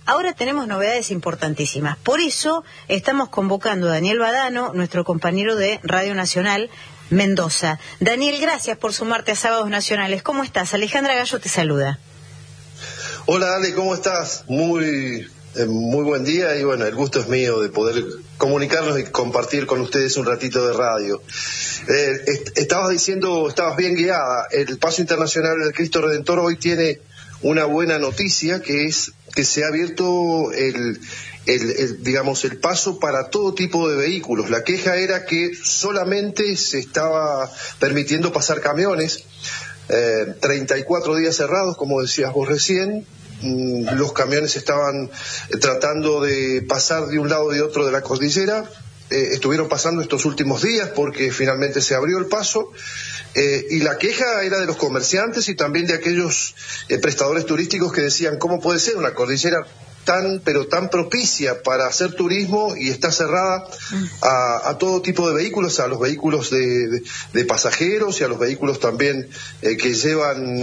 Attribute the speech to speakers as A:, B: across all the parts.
A: ahora tenemos novedades importantísimas. Por eso estamos convocando a Daniel Badano, nuestro compañero de Radio Nacional Mendoza. Daniel, gracias por sumarte a Sábados Nacionales. ¿Cómo estás? Alejandra Gallo te saluda.
B: Hola Ale, ¿cómo estás? Muy buen día y bueno, el gusto es mío de poder comunicarnos y compartir con ustedes un ratito de radio. Estabas bien guiada. El Paso Internacional del Cristo Redentor hoy tiene una buena noticia, que es que se ha abierto el paso para todo tipo de vehículos. La queja era que solamente se estaba permitiendo pasar camiones, 34 días cerrados, como decías vos recién. Los camiones estaban tratando de pasar de un lado y otro de la cordillera. Estuvieron pasando estos últimos días porque finalmente se abrió el paso, y la queja era de los comerciantes y también de aquellos prestadores turísticos que decían: ¿cómo puede ser una cordillera tan propicia para hacer turismo y está cerrada a todo tipo de vehículos, a los vehículos de pasajeros y a los vehículos también que llevan,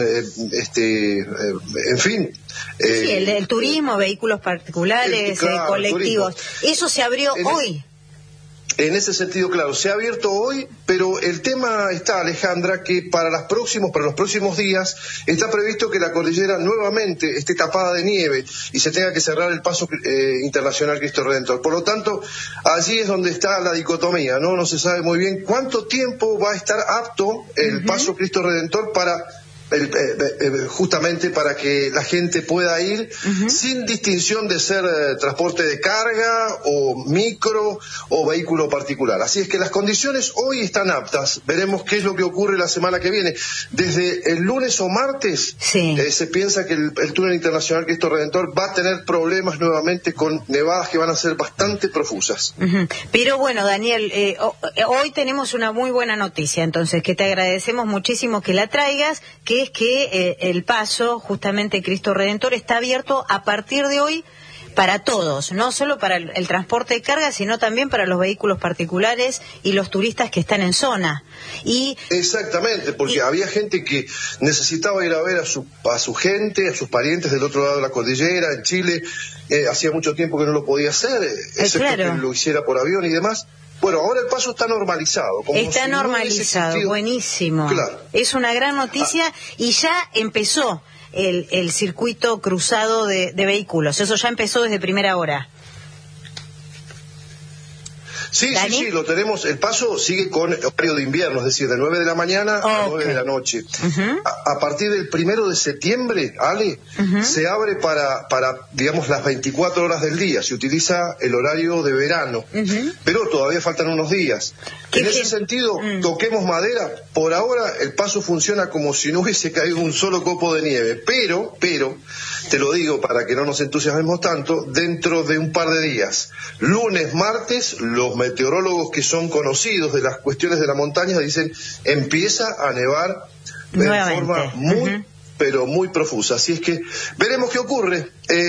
B: en fin?
A: Sí, el turismo, vehículos particulares, colectivos. Eso se abrió hoy.
B: En ese sentido, claro, se ha abierto hoy, pero el tema está, Alejandra, que para los próximos días está previsto que la cordillera nuevamente esté tapada de nieve y se tenga que cerrar el Paso Internacional Cristo Redentor. Por lo tanto, allí es donde está la dicotomía, ¿no? No se sabe muy bien cuánto tiempo va a estar apto el Paso Cristo Redentor para justamente para que la gente pueda ir sin distinción de ser transporte de carga o micro o vehículo particular. Así es que las condiciones hoy están aptas. Veremos qué es lo que ocurre la semana que viene. Desde el lunes o martes se piensa que el túnel internacional Cristo Redentor va a tener problemas nuevamente con nevadas que van a ser bastante profusas.
A: Pero bueno, Daniel, hoy tenemos una muy buena noticia, entonces, que te agradecemos muchísimo que la traigas, que es que el paso, justamente Cristo Redentor, está abierto a partir de hoy para todos, no solo para el transporte de carga, sino también para los vehículos particulares y los turistas que están en zona.
B: Exactamente, porque había gente que necesitaba ir a ver a su gente, a sus parientes del otro lado de la cordillera, en Chile. Hacía mucho tiempo que no lo podía hacer, excepto que lo hiciera por avión y demás. Bueno, ahora el paso está normalizado.
A: Está normalizado, buenísimo.
B: Claro.
A: Es una gran noticia y ya empezó el circuito cruzado de vehículos. Eso ya empezó desde primera hora.
B: Sí, lo tenemos. El paso sigue con horario de invierno, es decir, de 9 de la mañana a 9 de la noche. A partir del 1 de septiembre, Ale, se abre para, digamos, las 24 horas del día. Se utiliza el horario de verano, pero todavía faltan unos días. En ese sentido, toquemos madera. Por ahora, el paso funciona como si no hubiese caído un solo copo de nieve. Pero, te lo digo para que no nos entusiasmemos tanto, dentro de un par de días, lunes, martes, los meteorólogos que son conocidos de las cuestiones de la montaña dicen: empieza a nevar de forma pero muy profusa. Así es que veremos qué ocurre.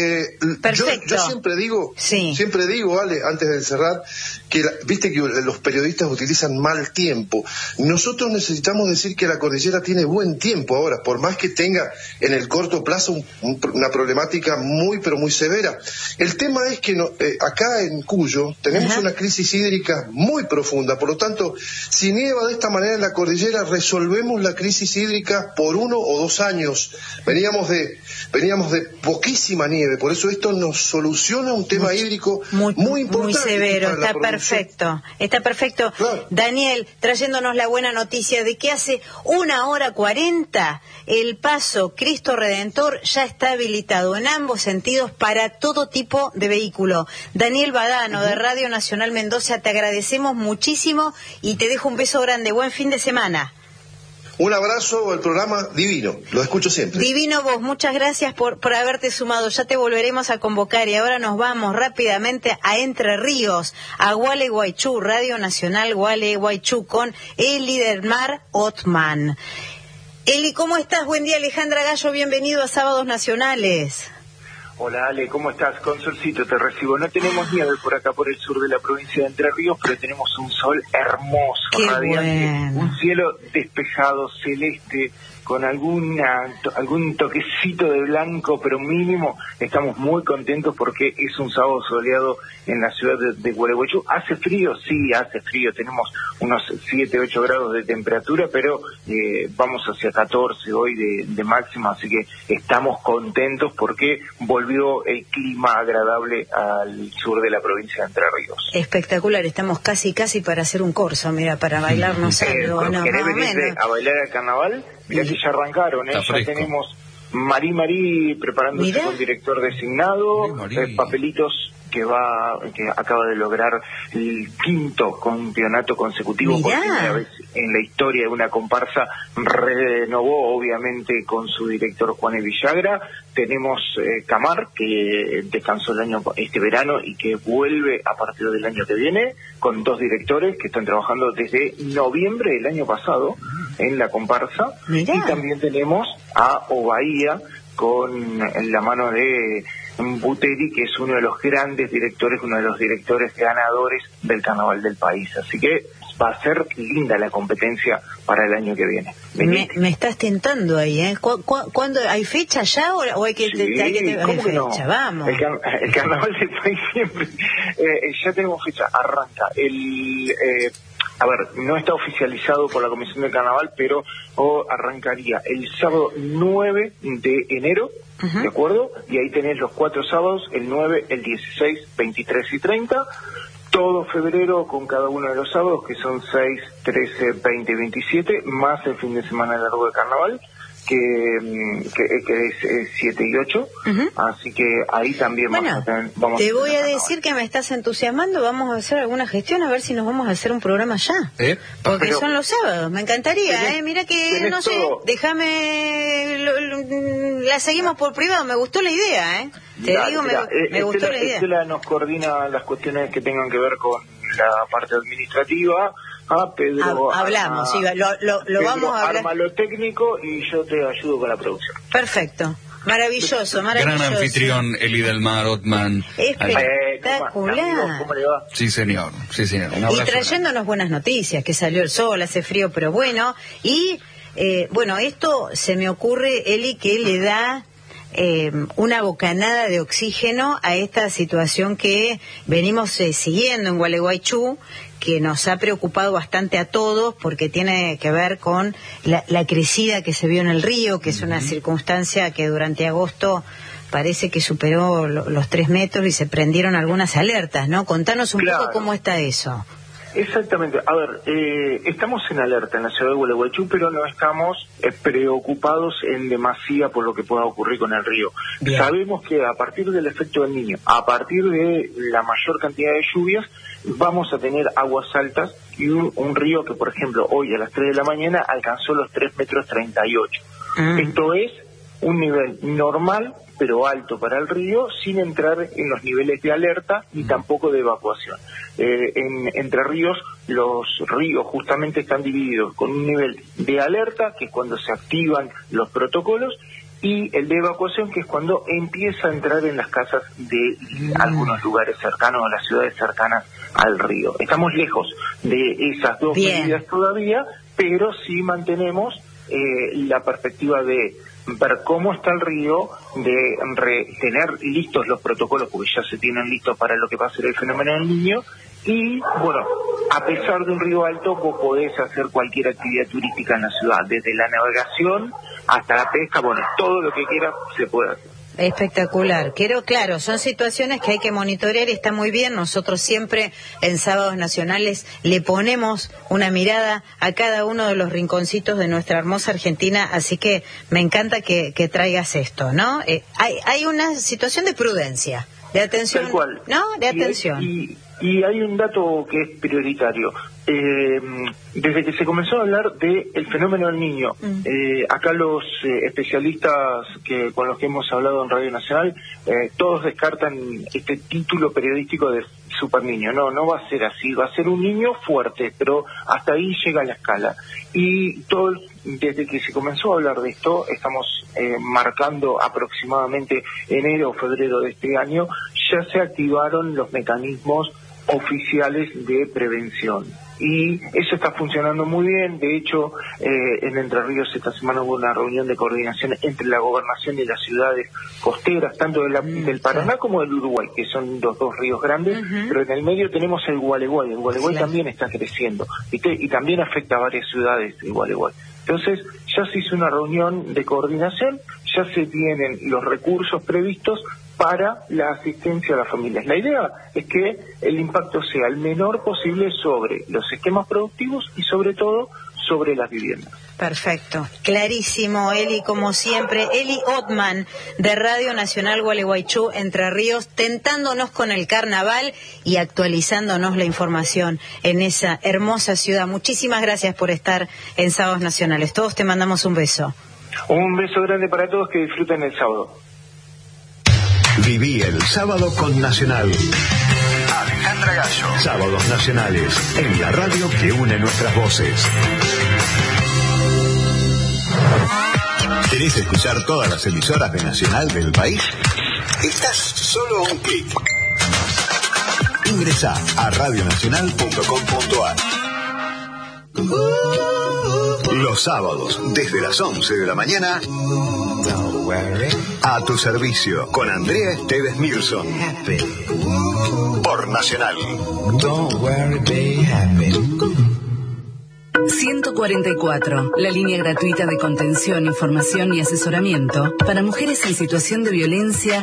B: Yo siempre digo, Ale, antes de cerrar, que viste que los periodistas utilizan mal tiempo. Nosotros necesitamos decir que la cordillera tiene buen tiempo ahora, por más que tenga en el corto plazo una problemática pero muy severa. El tema es que acá en Cuyo tenemos una crisis hídrica muy profunda. Por lo tanto, si nieva de esta manera en la cordillera, resolvemos la crisis hídrica por 1 o 2 años. Veníamos de poquísima nieve, por eso esto nos soluciona un tema hídrico muy importante.
A: Muy severo, está perfecto.
B: Claro.
A: Daniel, trayéndonos la buena noticia de que hace 1:40 el paso Cristo Redentor ya está habilitado en ambos sentidos para todo tipo de vehículo. Daniel Badano, de Radio Nacional Mendoza, te agradecemos muchísimo y te dejo un beso grande. Buen fin de semana.
B: Un abrazo al programa divino, lo escucho siempre.
A: Divino vos, muchas gracias por haberte sumado, ya te volveremos a convocar y ahora nos vamos rápidamente a Entre Ríos, a Gualeguaychú, Radio Nacional Gualeguaychú con Eli del Mar Otman. Eli, ¿cómo estás? Buen día, Alejandra Gallo, bienvenido a Sábados Nacionales.
C: Hola Ale, ¿cómo estás? Con solcito te recibo. No tenemos nieve por acá, por el sur de la provincia de Entre Ríos, pero tenemos un sol hermoso,
A: Qué
C: radiante,
A: bueno.
C: un cielo despejado, celeste, con algún toquecito de blanco, pero mínimo. Estamos muy contentos porque es un sábado soleado en la ciudad de Gualeguaychú. ¿Hace frío? Sí, hace frío. Tenemos unos 7, 8 grados de temperatura, pero vamos hacia 14 hoy de máxima, así que estamos contentos porque volvió el clima agradable al sur de la provincia de Entre Ríos.
A: Espectacular, estamos casi para hacer un corso, mira, para bailarnos algo, ¿no?
C: ¿Querés venirte a bailar al carnaval? Mirá que ya arrancaron, ya tenemos Marí preparándose con director designado, papelitos que acaba de lograr el 5º campeonato consecutivo. Por primera vez en la historia de una comparsa, renovó obviamente con su director Juan E. Villagra. Tenemos Camar, que descansó este verano y que vuelve a partir del año que viene, con 2 directores que están trabajando desde noviembre del año pasado en la comparsa. Mirá. Y también tenemos a Obaía con la mano de Buteri, que es uno de los grandes directores, uno de los directores ganadores del carnaval del país. Así que va a ser linda la competencia para el año que viene.
A: Me estás tentando ahí, ¿eh? ¿Cuándo hay fecha ya o hay que hay fecha? No. Vamos.
C: El carnaval del país siempre. Ya tenemos fecha. Arranca no está oficializado por la Comisión del Carnaval, pero arrancaría el sábado 9 de enero, ¿de acuerdo? Y ahí tenés los 4 sábados, el 9, el 16, 23 y 30. Todo febrero con cada uno de los sábados, que son 6, 13, 20 y 27, más el fin de semana largo de carnaval, que es 7 y 8, así que ahí también
A: te voy a decir que me estás entusiasmando. Vamos a hacer alguna gestión, a ver si nos vamos a hacer un programa ya, porque son los sábados, me encantaría, mira que no sé, déjame, la seguimos por privado, me gustó la idea, me gustó la idea.
C: Estela nos coordina las cuestiones que tengan que ver con la parte administrativa. Pedro
A: hablamos, lo vamos a hablar.
C: Arma lo técnico y yo te ayudo con la producción.
A: Perfecto, maravilloso.
D: Gran anfitrión, Eli del Mar Othman.
A: Espectacular.
C: ¿Cómo le va?
D: Sí, señor.
A: Y trayéndonos buenas noticias, que salió el sol, hace frío, pero bueno. Y, esto se me ocurre, Eli, que le da una bocanada de oxígeno a esta situación que venimos siguiendo en Gualeguaychú, que nos ha preocupado bastante a todos porque tiene que ver con la crecida que se vio en el río, que es una circunstancia que durante agosto parece que superó los 3 metros y se prendieron algunas alertas, ¿no? Contanos un poco cómo está eso.
C: Exactamente. A ver, estamos en alerta en la ciudad de Gualeguaychú, pero no estamos preocupados en demasía por lo que pueda ocurrir con el río. Bien. Sabemos que a partir del efecto del Niño, a partir de la mayor cantidad de lluvias, vamos a tener aguas altas y un río que, por ejemplo, hoy a las 3 de la mañana alcanzó los 3 metros 38. Esto es un nivel normal, pero alto para el río, sin entrar en los niveles de alerta ni tampoco de evacuación. En Entre Ríos, los ríos justamente están divididos con un nivel de alerta, que es cuando se activan los protocolos, y el de evacuación, que es cuando empieza a entrar en las casas de algunos lugares cercanos, a las ciudades cercanas al río. Estamos lejos de esas dos medidas todavía, pero sí mantenemos la perspectiva de ver cómo está el río, de tener listos los protocolos, porque ya se tienen listos para lo que va a ser el fenómeno del Niño, y bueno, a pesar de un río alto, vos podés hacer cualquier actividad turística en la ciudad, desde la navegación hasta la pesca, todo lo que quieras se puede hacer.
A: Espectacular. Claro, son situaciones que hay que monitorear y está muy bien. Nosotros siempre en Sábados Nacionales le ponemos una mirada a cada uno de los rinconcitos de nuestra hermosa Argentina, así que me encanta que traigas esto, ¿no? Hay una situación de prudencia, de atención,
C: tal cual.
A: ¿no? De atención.
C: Y hay un dato que es prioritario. Desde que se comenzó a hablar del fenómeno del Niño, acá los especialistas con los que hemos hablado en Radio Nacional, todos descartan este título periodístico de Super Niño. No va a ser así, va a ser un niño fuerte, pero hasta ahí llega la escala. Y desde que se comenzó a hablar de esto, estamos marcando aproximadamente enero o febrero de este año, ya se activaron los mecanismos oficiales de prevención. y eso está funcionando muy bien. De hecho, en Entre Ríos esta semana hubo una reunión de coordinación entre la gobernación y las ciudades costeras, tanto del Paraná como del Uruguay, que son los dos ríos grandes, pero en el medio tenemos el Gualeguay. El Gualeguay también está creciendo, ¿viste? Y también afecta a varias ciudades el Gualeguay. Entonces, ya se hizo una reunión de coordinación, ya se tienen los recursos previstos para la asistencia a las familias. La idea es que el impacto sea el menor posible sobre los esquemas productivos y sobre todo sobre las viviendas.
A: Perfecto, clarísimo, Eli, como siempre. Eli Ottman, de Radio Nacional Gualeguaychú, Entre Ríos, tentándonos con el carnaval y actualizándonos la información en esa hermosa ciudad. Muchísimas gracias por estar en Sábados Nacionales. Todos te mandamos un beso.
C: Un beso grande para todos, que disfruten el sábado.
E: Viví el sábado con Nacional. Alejandra Gallo. Sábados Nacionales, en la radio que une nuestras voces. ¿Querés escuchar todas las emisoras de Nacional del país? Estás solo a un clic. Ingresá a radionacional.com.ar. Los sábados, desde las 11 de la mañana, a tu servicio, con Andrea Esteves Mirson. Por Nacional.
F: 144, la línea gratuita de contención, información y asesoramiento para mujeres en situación de violencia